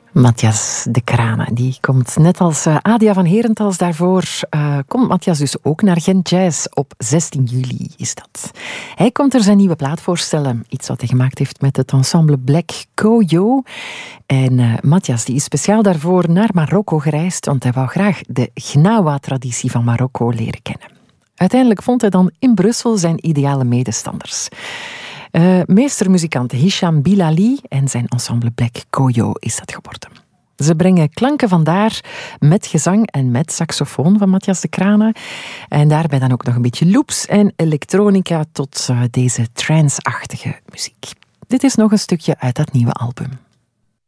Matthias de Crana, die komt net als Adia van Herentals daarvoor. Komt Matthias dus ook naar Gent Jazz op 16 juli is dat. Hij komt er zijn nieuwe plaat voorstellen. Iets wat hij gemaakt heeft met het ensemble Black Koyo. En Matthias die is speciaal daarvoor naar Marokko gereisd, want hij wou graag de Gnawa-traditie van Marokko leren kennen. Uiteindelijk vond hij dan in Brussel zijn ideale medestanders. Meestermuzikant Hisham Bilali en zijn ensemble Black Koyo is dat geworden. Ze brengen klanken vandaar met gezang en met saxofoon van Matthias de Crana. En daarbij dan ook nog een beetje loops en elektronica tot deze trance-achtige muziek. Dit is nog een stukje uit dat nieuwe album.